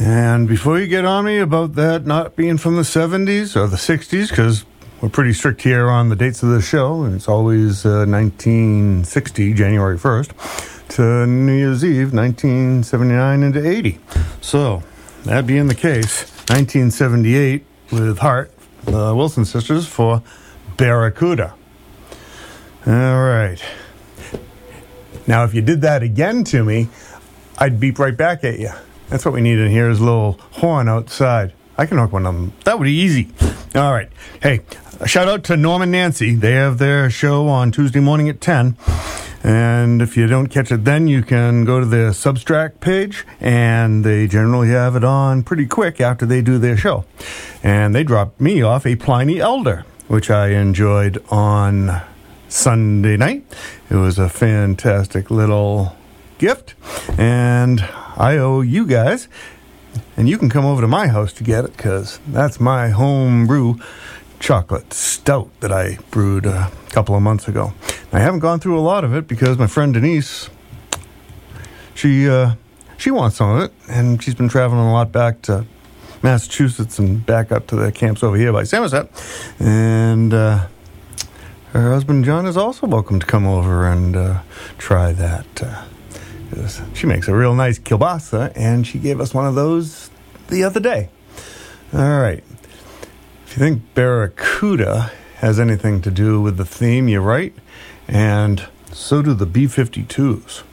And before you get on me about that not being from the 70s or the 60s, because we're pretty strict here on the dates of the show, and it's always 1960, January 1st, to New Year's Eve, 1979 into 80. So, that being the case, 1978 with Heart, the Wilson sisters, for Barracuda. All right. Now, if you did that again to me, I'd beep right back at you. That's what we need in here is a little horn outside. I can hook one of them. That would be easy. All right. Hey, a shout out to Norm and Nancy. They have their show on Tuesday morning at 10. And if you don't catch it then, you can go to their Substract page, and they generally have it on pretty quick after they do their show. And they dropped me off a Pliny Elder, which I enjoyed on Sunday night. It was a fantastic little gift, and I owe you guys, and you can come over to my house to get it, because that's my home brew chocolate stout that I brewed a couple of months ago. I haven't gone through a lot of it because my friend Denise, she wants some of it, and she's been traveling a lot back to Massachusetts and back up to the camps over here by Somerset, and her husband John is also welcome to come over and try that. She makes a real nice kielbasa, and she gave us one of those the other day. All right. If you think Barracuda has anything to do with the theme, you're right. And so do the B-52s.